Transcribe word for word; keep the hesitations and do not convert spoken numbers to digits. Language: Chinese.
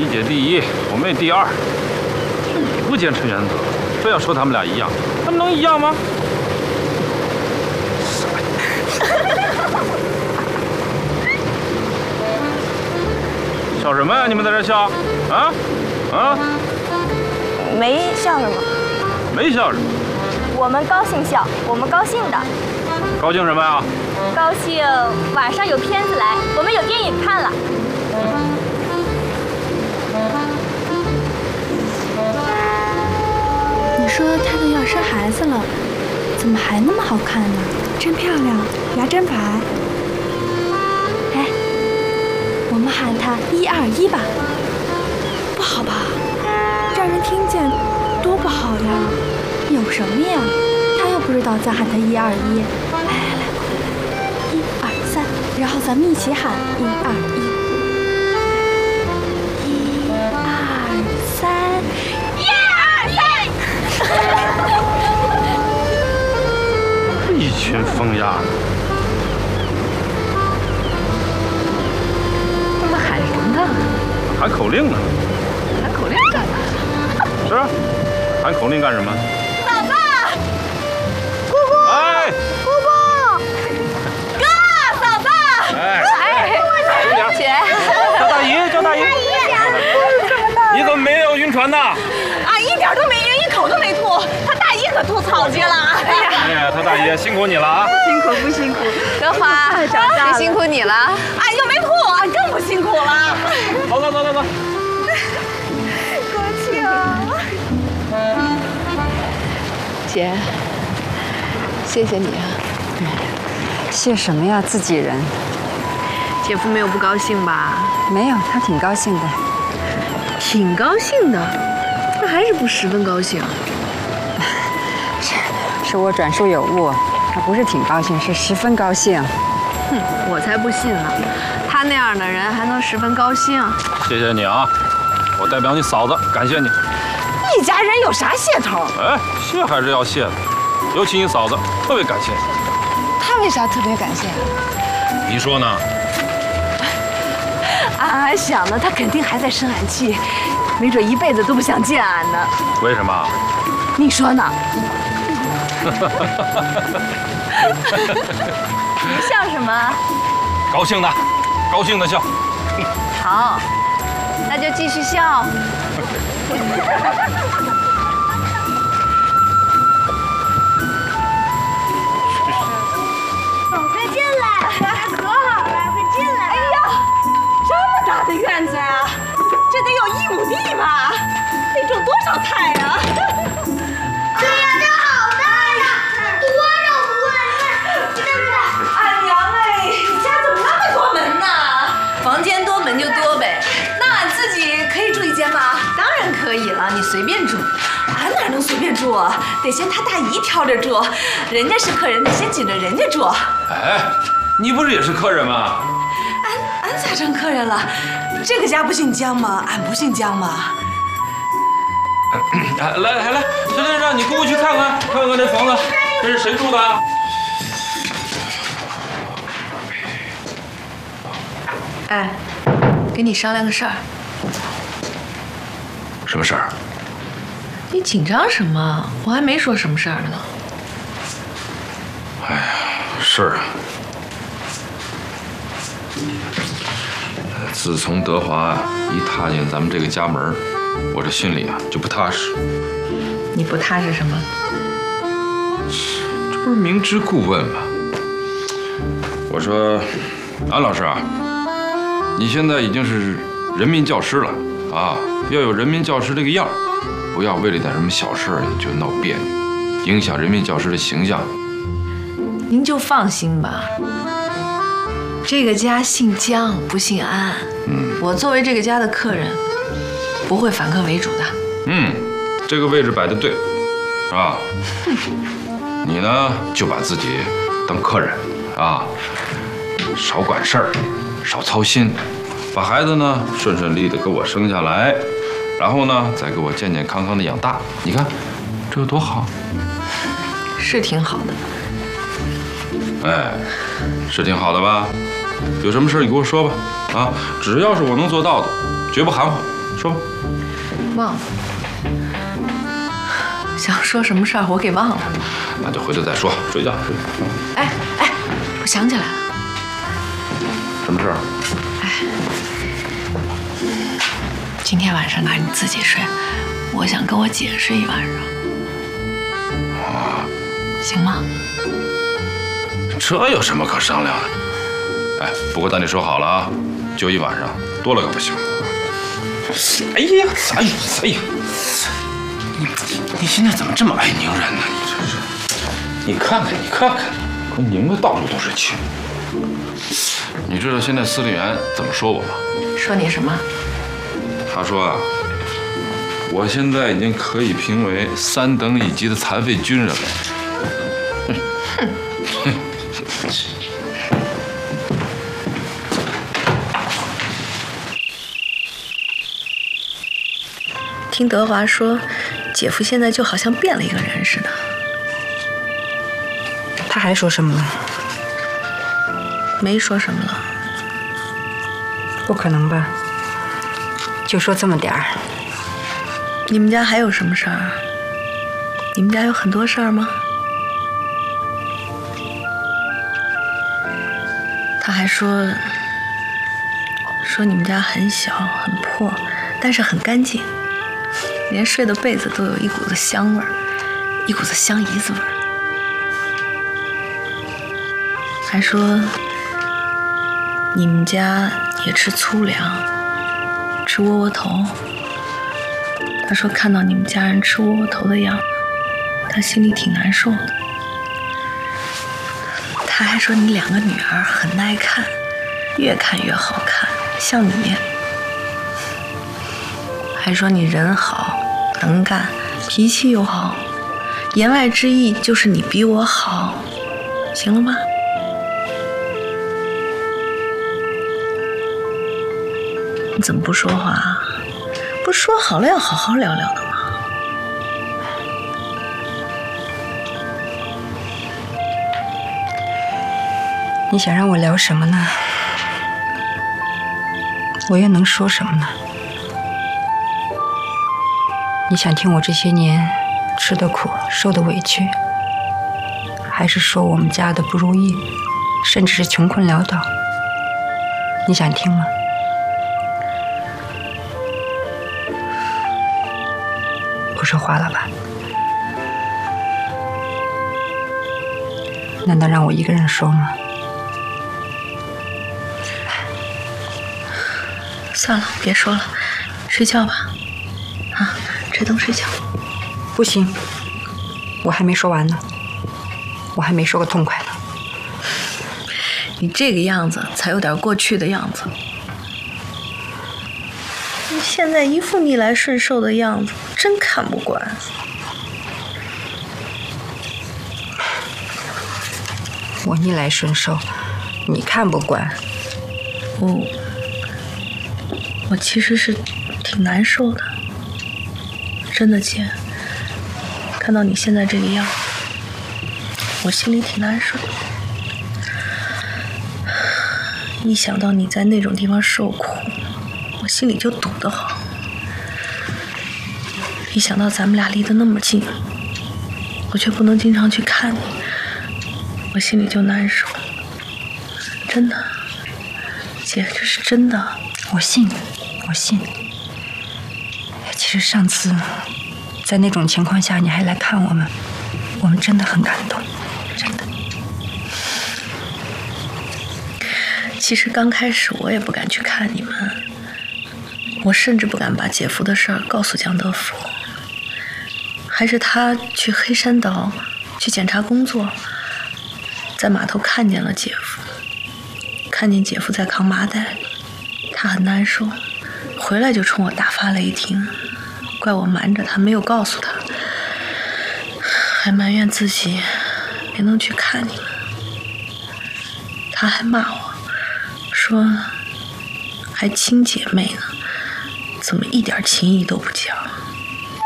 你姐第一，我妹第二。你不坚持原则，非要说他们俩一样，他们能一样吗？笑什么呀？你们在这笑？啊啊！ 没笑什么， 没笑什么。 我们高兴笑，我们高兴的。 高兴什么呀？ 高兴晚上有片子来，我们有电影看了。 你说她都要生孩子了，怎么还那么好看呢？真漂亮，牙真白。哎，我们喊她一二一吧。不好吧？让人听见多不好呀！有什么呀？她又不知道咱喊她一二一。来来来，快来，一二三，然后咱们一起喊一二一。一二三， 一二三。 一群疯丫的。 他们喊什么呢？ 喊口令呢。 喊口令干嘛？ 是啊，喊口令干什么？ 嫂子， 姑姑，哎， 姑姑，哥，嫂子， 哎， 哎，姐， 叫大姨，叫大姨。你怎么没有晕船呢？ 啊，一点都没晕，一口都没吐。他大姨可吐草去了。哎呀， 哎呀，他大姨辛苦你了啊！ 辛苦不辛苦？ 德华，长大了，辛苦你了。 啊，又没吐，啊，更不辛苦了。 走走走走走。 国庆， 姐，谢谢你啊。 谢什么呀，自己人。 姐夫没有不高兴吧？ 没有，他挺高兴的。 挺高兴的，那还是不十分高兴。 是，是我转述有误，他不是挺高兴，是十分高兴。 哼，我才不信呢，他那样的人还能十分高兴？ 谢谢你啊，我代表你嫂子感谢你。 一家人有啥谢头？ 哎，谢还是要谢的，尤其你嫂子特别感谢你。 他为啥特别感谢？ 你说呢？ 俺俺想呢，他肯定还在生俺气，没准一辈子都不想见俺呢。 为什么？ 你说呢？ 笑什么？ 高兴的，高兴的笑。 好，那就继续笑。 快进来，可好了，快进来。 哎呀，这么大的院子呀，这得有一亩地吧？得种多少菜呀？ 对呀，这好大呀，多少户啊？对不对？ 俺娘哎，你家怎么那么多门呢？ 房间多门就多呗。 那俺自己可以住一间吗？ 当然可以了，你随便住。 俺哪能随便住啊？得先他大姨挑着住，人家是客人，得先紧着人家住。 哎，你不是也是客人吗？ 俺俺咋成客人了？这个家不姓姜吗？俺不姓姜吗？ 哎，来来来，这这让你姑姑去看看，看看这房子，这是谁住的？ 哎，跟你商量个事儿。 什么事儿？ 你紧张什么？我还没说什么事儿呢。 哎呀，事儿啊！自从德华一踏进咱们这个家门，我这心里啊就不踏实。 你不踏实什么？ 这不是明知故问吗？我说，安老师啊，你现在已经是人民教师了啊，要有人民教师这个样儿，不要为了点什么小事儿就闹别扭，影响人民教师的形象。 您就放心吧，这个家姓姜不姓安。嗯，我作为这个家的客人，不会反客为主的。 嗯，这个位置摆得对，啊，你呢就把自己当客人啊，少管事儿，少操心，把孩子呢顺顺利利的给我生下来，然后呢再给我健健康康的养大。你看，这有多好？ 是挺好的。 哎，是挺好的吧？有什么事你给我说吧，啊，只要是我能做到的，绝不含糊， 说吧。 忘了，想说什么事儿我给忘了。 那就回头再说，睡觉睡觉。 哎哎，我想起来了， 什么事儿？ 哎，今天晚上啊，你自己睡，我想跟我姐睡一晚上。 啊， 行吗？ 这有什么可商量的？哎，不过咱得说好了啊，就一晚上，多了可不行。哎呀，哎呀，哎呀，你你现在怎么这么爱拧人呢？你这是，你看看，你看看，快拧的到处都是气。你知道现在司令员怎么说我吗？ 说你什么？ 他说啊，我现在已经可以评为三等一级的残废军人了。哼哼。 听德华说，姐夫现在就好像变了一个人似的。 他还说什么了？ 没说什么了。 不可能吧？就说这么点儿。 你们家还有什么事儿？你们家有很多事儿吗？他还说，说你们家很小很破，但是很干净，连睡的被子都有一股子香味儿，一股子香姨子味儿。还说你们家也吃粗粮，吃窝窝头。他说看到你们家人吃窝窝头的样子，他心里挺难受的。他还说你两个女儿很耐看，越看越好看，像你。还说你人好，能干，脾气又好，言外之意就是你比我好，行了吗？你怎么不说话啊？不是说好了要好好聊聊的吗？ 你想让我聊什么呢？我又能说什么呢？你想听我这些年吃的苦、受的委屈，还是说我们家的不如意，甚至是穷困潦倒？你想听吗？不说话了吧？难道让我一个人说吗？ 算了，别说了，睡觉吧。啊，吹灯睡觉。 不行，我还没说完呢，我还没说个痛快呢。 你这个样子才有点过去的样子。你现在一副逆来顺受的样子，真看不惯。 我逆来顺受，你看不惯。 我我其实是挺难受的，真的姐。看到你现在这个样，我心里挺难受。一想到你在那种地方受苦，我心里就堵得慌。一想到咱们俩离得那么近，我却不能经常去看你，我心里就难受。真的，姐，这是真的。 我信，我信。其实上次在那种情况下你还来看我们，我们真的很感动，真的。 其实刚开始我也不敢去看你们，我甚至不敢把姐夫的事儿告诉江德福。还是他去黑山岛去检查工作，在码头看见了姐夫，看见姐夫在扛麻袋，他很难受，回来就冲我大发雷霆，怪我瞒着他没有告诉他，还埋怨自己没能去看你们。他还骂我说还亲姐妹呢，怎么一点情谊都不讲。